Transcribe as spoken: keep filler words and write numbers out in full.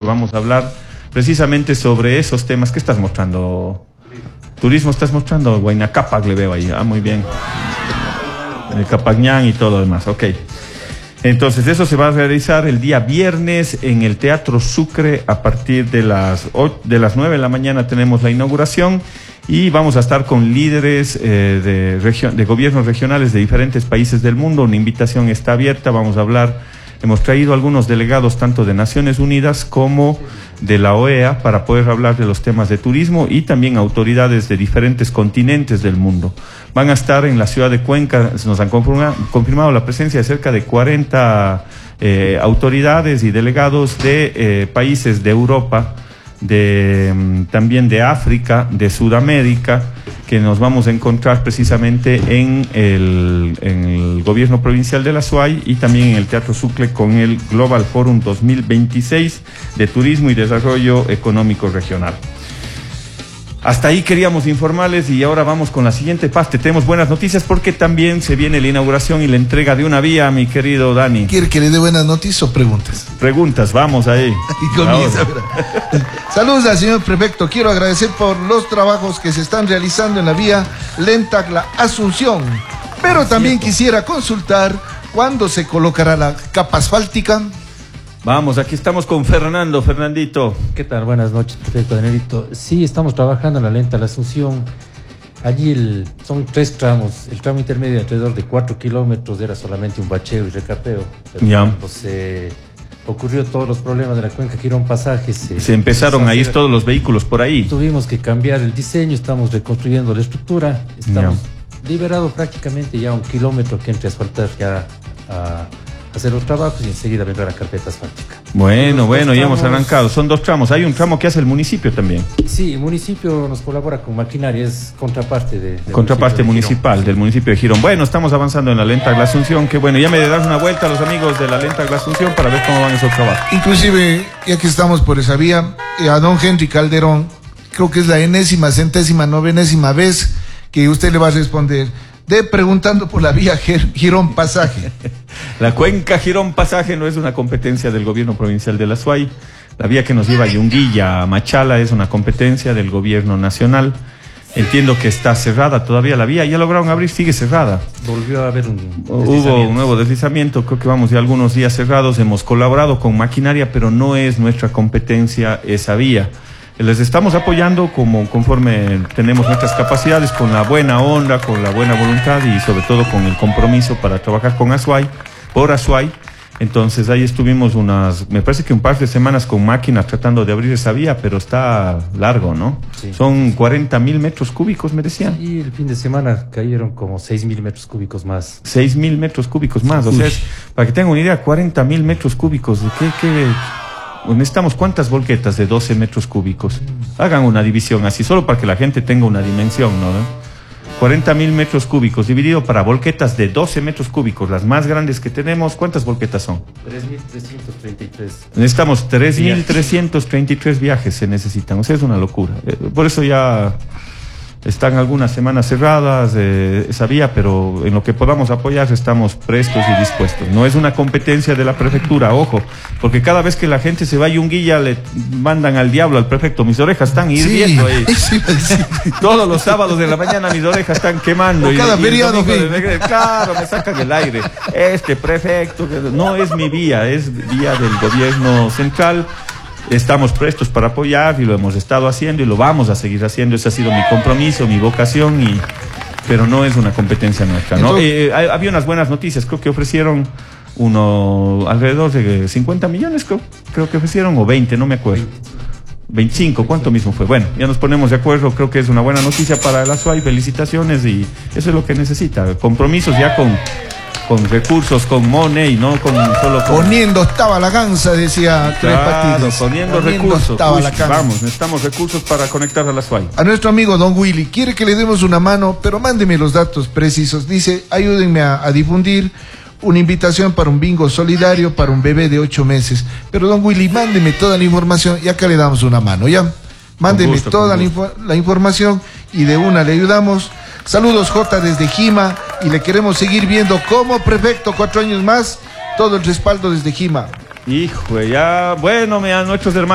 vamos a hablar precisamente sobre esos temas. ¿Qué estás mostrando? Turismo estás mostrando, Huayna Cápac le veo ahí. Ah, muy bien. El Capagñán y todo lo demás, ok. Entonces, eso se va a realizar el día viernes en el Teatro Sucre a partir de las, ocho, de las nueve de la mañana tenemos la inauguración y vamos a estar con líderes eh, de, regio de gobiernos regionales de diferentes países del mundo. Una invitación está abierta, vamos a hablar, hemos traído algunos delegados tanto de Naciones Unidas como de la O E A para poder hablar de los temas de turismo y también autoridades de diferentes continentes del mundo. Van a estar en la ciudad de Cuenca, nos han confirmado, confirmado la presencia de cerca de cuarenta eh, autoridades y delegados de eh, países de Europa, de, también de África, de Sudamérica, que nos vamos a encontrar precisamente en el, en el gobierno provincial de la S U A Y y también en el Teatro Sucre con el Global Forum dos mil veintiséis de Turismo y Desarrollo Económico Regional. Hasta ahí queríamos informarles y ahora vamos con la siguiente parte. Tenemos buenas noticias porque también se viene la inauguración y la entrega de una vía, mi querido Dani. ¿Quiere que le dé buenas noticias o preguntas? Preguntas, vamos ahí. Y comienza. Saludos al señor prefecto. Quiero agradecer por los trabajos que se están realizando en la vía Lentacla Asunción. Pero también quisiera consultar cuándo se colocará la capa asfáltica. Vamos, aquí estamos con Fernando, Fernandito. ¿Qué tal? Buenas noches, prefecto Danielito. Sí, estamos trabajando en la Lenta La Asunción. Allí el, son tres tramos. El tramo intermedio alrededor de cuatro kilómetros era solamente un bacheo y recapeo. Pero ya. Cuando se ocurrió todos los problemas de la cuenca Girón Pasaje, se, se empezaron a ir todos los vehículos por ahí. Tuvimos que cambiar el diseño, estamos reconstruyendo la estructura. Estamos ya. liberado prácticamente ya un kilómetro que entre a asfaltar ya a hacer los trabajos y enseguida vendrá la carpeta asfáltica. Bueno, bueno, ya hemos arrancado. Son dos tramos. Hay un tramo que hace el municipio también. Sí, el municipio nos colabora con maquinaria, es contraparte de... de contraparte municipal del municipio de Girón. Bueno, estamos avanzando en la Lenta La Asunción. Qué bueno, ya me das una vuelta a los amigos de la Lenta La Asunción para ver cómo van esos trabajos. Inclusive, ya que estamos por esa vía, a don Henry Calderón, creo que es la enésima, centésima, novenésima vez que usted le va a responder de preguntando por la vía Girón Pasaje. La cuenca Girón Pasaje no es una competencia del gobierno provincial de la S U A Y. La vía que nos lleva a Yunguilla a Machala es una competencia del gobierno nacional. Entiendo que está cerrada todavía la vía. Ya lograron abrir, sigue cerrada. Volvió a haber un Hubo un nuevo deslizamiento. Creo que vamos ya algunos días cerrados. Hemos colaborado con maquinaria, pero no es nuestra competencia esa vía. Les estamos apoyando como conforme tenemos nuestras capacidades, con la buena onda, con la buena voluntad y sobre todo con el compromiso para trabajar con A S U A Y, por A S U A Y. Entonces ahí estuvimos unas, me parece que un par de semanas con máquinas tratando de abrir esa vía, pero está largo, ¿no? Sí. Son cuarenta mil metros cúbicos, me decían. Y el fin de semana cayeron como seis mil metros cúbicos más. seis mil metros cúbicos más, Uy. o sea, es, para que tengan una idea, cuarenta mil metros cúbicos, ¿de qué, qué? Necesitamos cuántas volquetas de doce metros cúbicos. Hagan una división así, solo para que la gente tenga una dimensión, ¿no? cuarenta mil metros cúbicos dividido para volquetas de doce metros cúbicos, las más grandes que tenemos. ¿Cuántas volquetas son? tres mil trescientos treinta y tres. Necesitamos tres mil trescientos treinta y tres viajes, se necesitan. O sea, es una locura. Por eso ya están algunas semanas cerradas eh, esa vía, pero en lo que podamos apoyar estamos prestos y dispuestos. No es una competencia de la prefectura, ojo, porque cada vez que la gente se va a Yunguilla le mandan al diablo al prefecto. Mis orejas están hirviendo ahí. Sí, sí. Todos los sábados de la mañana mis orejas están quemando. O cada y, feriado. Y de, claro, me sacan el aire. Este prefecto, no es mi vía, es vía del gobierno central. Estamos prestos para apoyar y lo hemos estado haciendo y lo vamos a seguir haciendo. Ese ha sido mi compromiso, mi vocación, y pero no es una competencia nuestra, ¿no? Entonces, eh, había unas buenas noticias, creo que ofrecieron uno alrededor de cincuenta millones, creo, creo que ofrecieron, o veinte, no me acuerdo. veinticinco, ¿cuánto mismo fue? Bueno, ya nos ponemos de acuerdo, creo que es una buena noticia para la S U A Y, felicitaciones, y eso es lo que necesita, compromisos ya con... con recursos, con money, no con solo con... Poniendo estaba la ganza, decía Tres Claro, Patines. poniendo, poniendo recursos. Uy, la vamos, necesitamos recursos para conectar a la S U A Y. A nuestro amigo Don Willy, quiere que le demos una mano, pero mándeme los datos precisos. Dice, ayúdenme a, a difundir una invitación para un bingo solidario para un bebé de ocho meses. Pero Don Willy, mándeme toda la información y acá le damos una mano, ¿ya? Mándeme gusto, toda la, info la información y de una le ayudamos. Saludos J desde Jima y le queremos seguir viendo como prefecto cuatro años más. Todo el respaldo desde Jima. Hijo, ya, bueno, me a nuestros hermanos.